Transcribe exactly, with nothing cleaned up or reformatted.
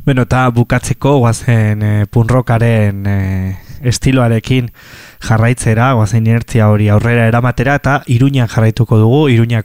Bueno, eta bukatzeko guazen e, punrokaren e, estiloarekin jarraitzera, guazen inertzia hori aurrera eramatera, eta Iruñan jarraituko dugu, Iruñako